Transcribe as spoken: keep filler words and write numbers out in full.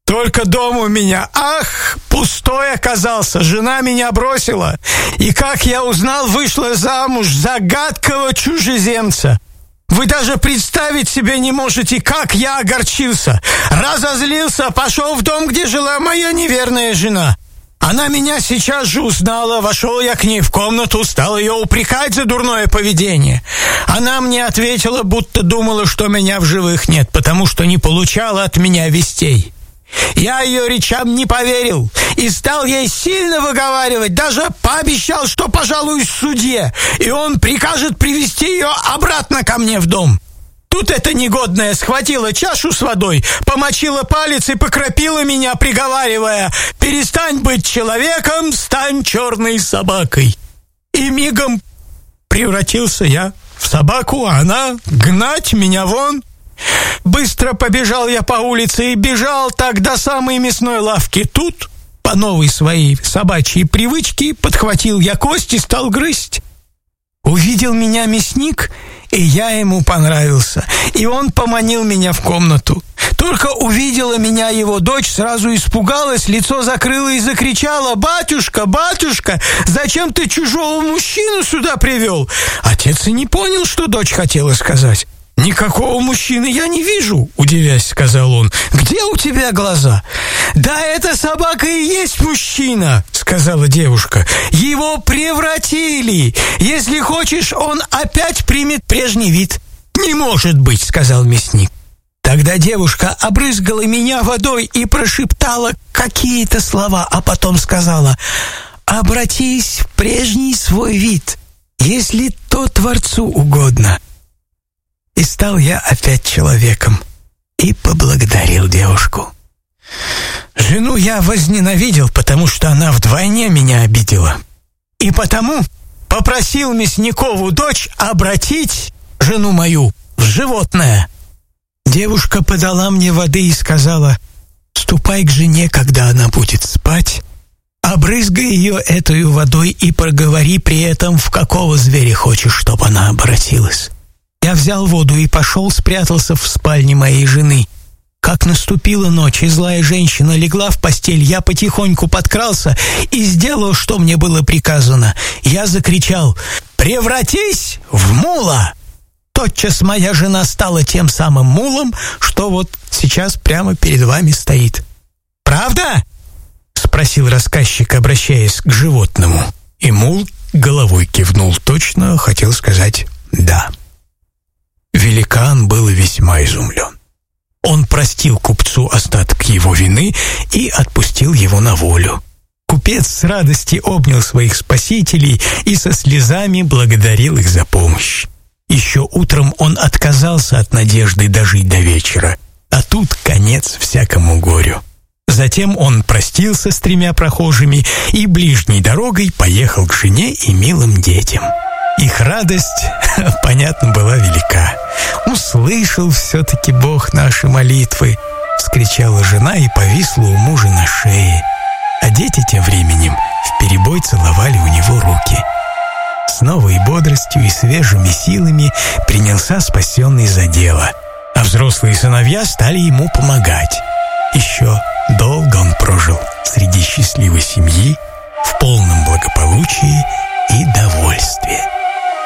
Только дом у меня, ах, пустой оказался, жена меня бросила. И как я узнал, вышла замуж за гадкого чужеземца. Вы даже представить себе не можете, как я огорчился. Разозлился, пошел в дом, где жила моя неверная жена. Она меня сейчас же узнала, вошел я к ней в комнату, стал ее упрекать за дурное поведение. Она мне ответила, будто думала, что меня в живых нет, потому что не получала от меня вестей. Я ее речам не поверил и стал ей сильно выговаривать, даже пообещал, что пожалуюсь судье, и он прикажет привести ее обратно ко мне в дом. Тут эта негодная схватила чашу с водой, помочила палец и покропила меня, приговаривая: «Перестань быть человеком, стань черной собакой». И мигом превратился я в собаку, а она гнать меня вон. Быстро побежал я по улице и бежал так до самой мясной лавки. Тут, по новой своей собачьей привычке, подхватил я кость и стал грызть. Увидел меня мясник, и я ему понравился, и он поманил меня в комнату. Только увидела меня его дочь, сразу испугалась, лицо закрыла и закричала: «Батюшка, батюшка, зачем ты чужого мужчину сюда привел?» Отец и не понял, что дочь хотела сказать. «Никакого мужчины я не вижу», — удивясь, сказал он. «Где у тебя глаза?» «Да эта собака и есть мужчина», — сказала девушка. «Его превратили. Если хочешь, он опять примет прежний вид». «Не может быть», — сказал мясник. Тогда девушка обрызгала меня водой и прошептала какие-то слова, а потом сказала: «Обратись в прежний свой вид, если то Творцу угодно». И стал я опять человеком и поблагодарил девушку. Жену я возненавидел, потому что она вдвойне меня обидела. И потому попросил Мясникову дочь обратить жену мою в животное. Девушка подала мне воды и сказала: «Ступай к жене, когда она будет спать, обрызгай ее этой водой и проговори при этом, в какого зверя хочешь, чтобы она обратилась». Я взял воду и пошел, спрятался в спальне моей жены. Как наступила ночь, и злая женщина легла в постель, я потихоньку подкрался и сделал, что мне было приказано. Я закричал: «Превратись в мула!» Тотчас моя жена стала тем самым мулом, что вот сейчас прямо перед вами стоит. «Правда?» — спросил рассказчик, обращаясь к животному. И мул головой кивнул, точно хотел сказать «да». Великан был весьма изумлен. Он простил купцу остаток его вины и отпустил его на волю. Купец с радости обнял своих спасителей и со слезами благодарил их за помощь. Еще утром он отказался от надежды дожить до вечера, а тут конец всякому горю. Затем он простился с тремя прохожими и ближней дорогой поехал к жене и милым детям. Их радость, понятно, была велика. «Услышал все-таки Бог наши молитвы!» — вскричала жена и повисла у мужа на шее. А дети тем временем вперебой целовали у него руки. С новой бодростью и свежими силами принялся спасенный за дело, а взрослые сыновья стали ему помогать. Еще долго он прожил среди счастливой семьи, в полном благополучии и довольстве.